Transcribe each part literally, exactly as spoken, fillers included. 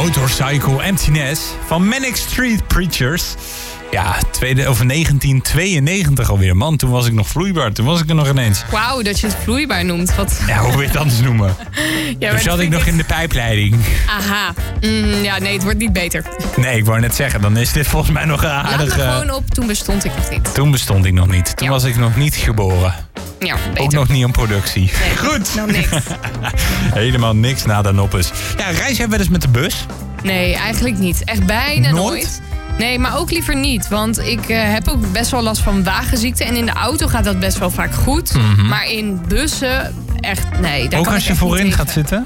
Motorcycle Emptiness van Manic Street Preachers. Ja, tweede, of negentien tweeënnegentig alweer. Man, toen was ik nog vloeibaar. Toen was ik er nog ineens. Wauw, dat je het vloeibaar noemt. Wat... Ja, hoe wil je het anders noemen? Ja, toen zat ik nog in de pijpleiding. Aha. Mm, ja, nee, het wordt niet beter. Nee, ik wou net zeggen, dan is dit volgens mij nog een aardig... Laat me gewoon op, toen bestond ik nog niet. Toen bestond ik nog niet. Toen ja. was ik nog niet geboren. Ja, beter. Ook nog niet aan productie. Nee, goed. Nog niks. Helemaal niks na de noppes. Ja, reis jij wel eens met de bus? Nee, eigenlijk niet. Echt bijna nooit. nooit. Nee, maar ook liever niet. Want ik uh, heb ook best wel last van wagenziekte. En in de auto gaat dat best wel vaak goed. Mm-hmm. Maar in bussen, echt, nee. Daar ook kan als ik je echt voorin niet gaat tegen. zitten?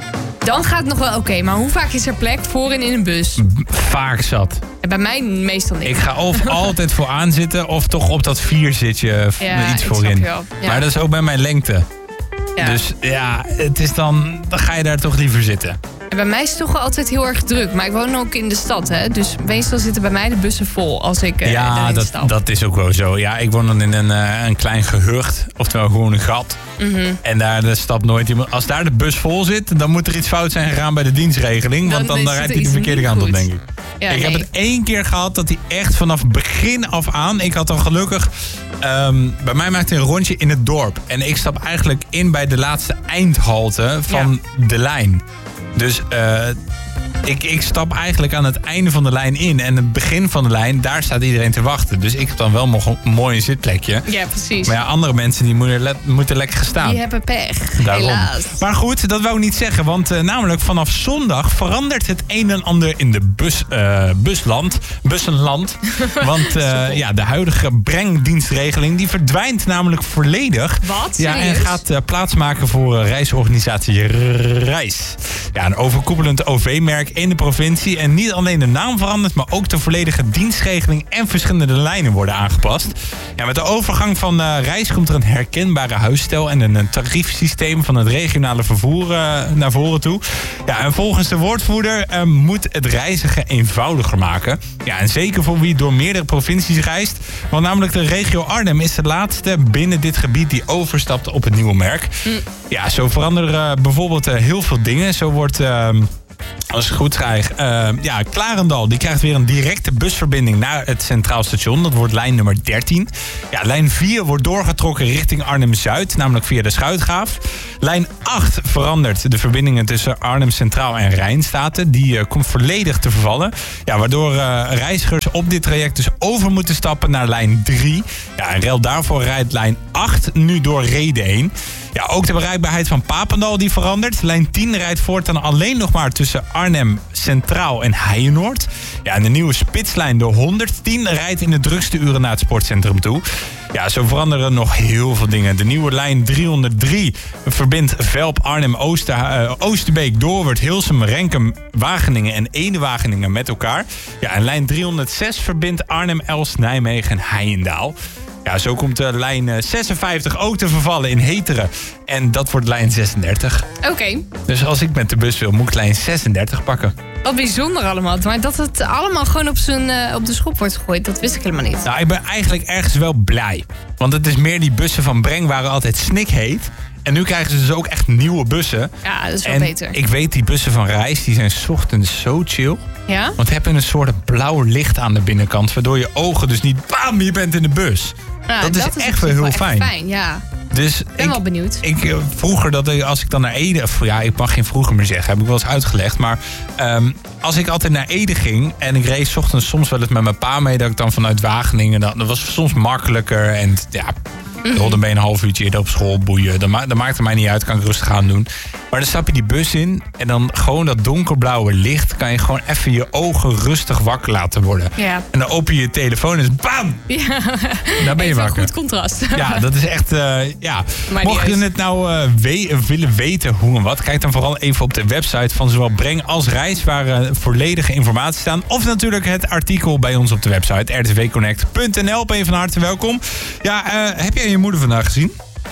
Dan gaat het nog wel oké. Okay, maar hoe vaak is er plek voorin in een bus? Vaak zat. En bij mij meestal niet. Ik ga of altijd vooraan zitten of toch op dat vierzitje ja, iets voorin. Ja. Maar dat is ook bij mijn lengte. Ja. Dus ja, het is dan, dan ga je daar toch liever zitten. En bij mij is het toch wel altijd heel erg druk. Maar ik woon ook in de stad, hè. Dus meestal zitten bij mij de bussen vol als ik uh, ja, dat, stap. dat is ook wel zo. Ja, ik woon dan in een, uh, een klein gehucht. Oftewel gewoon een gat. Mm-hmm. En daar de stapt nooit iemand. Als daar de bus vol zit, dan moet er iets fout zijn gegaan bij de dienstregeling. Want dan, dan, dan rijdt hij de verkeerde kant op, denk ik. Ja, ik nee. heb het één keer gehad dat hij echt vanaf begin af aan... Ik had dan gelukkig... Um, bij mij maakte hij een rondje in het dorp. En ik stap eigenlijk in bij de laatste eindhalte van ja. de lijn. Dus uh, ik, ik stap eigenlijk aan het einde van de lijn in. En het begin van de lijn, daar staat iedereen te wachten. Dus ik heb dan wel nog een mooi zitplekje. Ja, precies. Maar ja, andere mensen die moeten, le- moeten lekker gaan staan. Die hebben pech, daarom. Helaas. Maar goed, dat wou ik niet zeggen. Want uh, namelijk vanaf zondag verandert het een en ander in de bus, uh, busland. Bussenland. Want uh, ja, de huidige brengdienstregeling die verdwijnt namelijk volledig. Wat? Ja, en gaat uh, plaatsmaken voor uh, reisorganisatie Reis. Ja, een overkoepelend O V-merk in de provincie. En niet alleen de naam verandert, maar ook de volledige dienstregeling en verschillende lijnen worden aangepast. Ja, met de overgang van uh, Reis komt er een herkenbare huisstijl en een, een tariefsysteem van het regionale vervoer uh, naar voren toe. Ja, en volgens de woordvoerder uh, moet het reizigen eenvoudiger maken. Ja, en zeker voor wie door meerdere provincies reist. Want namelijk de regio Arnhem is de laatste binnen dit gebied die overstapt op het nieuwe merk. Mm. Ja, zo veranderen uh, bijvoorbeeld uh, heel veel dingen. Zo wordt... Uh, Als ik het goed krijg, uh, ja, Klarendal die krijgt weer een directe busverbinding naar het Centraal Station. Dat wordt lijn nummer dertien. Ja, lijn vier wordt doorgetrokken richting Arnhem-Zuid, namelijk via de Schuitgraaf. Lijn acht verandert de verbindingen tussen Arnhem Centraal en Rijnstaten. Die uh, komt volledig te vervallen. Ja, waardoor uh, reizigers op dit traject dus over moeten stappen naar lijn drie. Ja, en ruil daarvoor rijdt lijn acht nu door Rheden heen. Ja, ook de bereikbaarheid van Papendal die verandert. Lijn tien rijdt voortaan alleen nog maar tussen Arnhem Centraal en Heijenoord. Ja, en de nieuwe spitslijn, de honderdtien, rijdt in de drukste uren naar het sportcentrum toe. Ja, zo veranderen nog heel veel dingen. De nieuwe lijn driehonderddrie verbindt Velp, Arnhem, Ooster, uh, Oosterbeek, Doorwerth, Hilsum, Renkum, Wageningen en Ede-Wageningen met elkaar. Ja, en lijn driehonderdzes verbindt Arnhem, Elst, Nijmegen en Heijendaal. Ja, zo komt de lijn zesenvijftig ook te vervallen in Heteren. En dat wordt lijn zesendertig. Oké. Okay. Dus als ik met de bus wil, moet ik lijn zesendertig pakken. Wat bijzonder allemaal. Maar dat het allemaal gewoon op, zijn, uh, op de schop wordt gegooid, dat wist ik helemaal niet. Nou, ik ben eigenlijk ergens wel blij. Want het is meer die bussen van Breng waren altijd snikheet. En nu krijgen ze dus ook echt nieuwe bussen. Ja, dat is wel en beter. Ik weet, die bussen van Reis, die zijn 's ochtends zo chill. Ja? Want hebben een soort blauw licht aan de binnenkant. Waardoor je ogen dus niet, bam, je bent in de bus. Ja, dat, dat is is echt wel heel echt fijn. fijn ja. Dus ik ben ik, wel benieuwd. Ik, vroeger, dat, als ik dan naar Ede... Of, ja, ik mag geen vroeger meer zeggen. Heb ik wel eens uitgelegd. Maar um, als ik altijd naar Ede ging... En ik reed 's ochtends soms wel eens met mijn pa mee... Dat ik dan vanuit Wageningen... Dat, dat was soms makkelijker. En ja... Mm-hmm. Dan ben je een half uurtje eerder op school, boeien. Dat, ma- dat maakt er mij niet uit, kan ik rustig aan doen. Maar dan stap je die bus in en dan gewoon dat donkerblauwe licht... kan je gewoon even je ogen rustig wakker laten worden. Ja. En dan open je je telefoon en is bam! Ja. Daar ben je even wakker. Een goed contrast. Ja, dat is echt... Uh, ja. Mocht je uit. het nou uh, we- willen weten hoe en wat... kijk dan vooral even op de website van zowel Breng als Reis... waar uh, volledige informatie staan. Of natuurlijk het artikel bij ons op de website r t v connect punt n l. Ben je van harte welkom. Ja, uh, heb jij je moeder vandaag gezien?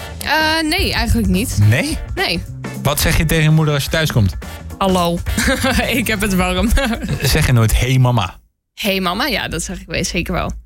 Uh, nee, eigenlijk niet. Nee? Nee. Wat zeg je tegen je moeder als je thuis komt? Hallo, ik heb het warm. Zeg je nooit, hey mama? Hey mama, ja, dat zeg ik zeker wel.